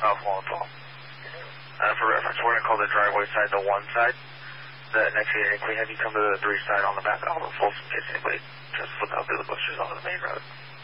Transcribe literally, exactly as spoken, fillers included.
South Lowenthal. Uh, for reference, we're going to call the driveway side the one side. The next thing you have you come to the three side on the back of the Folsom, in case anybody just look out through the bushes onto the main road.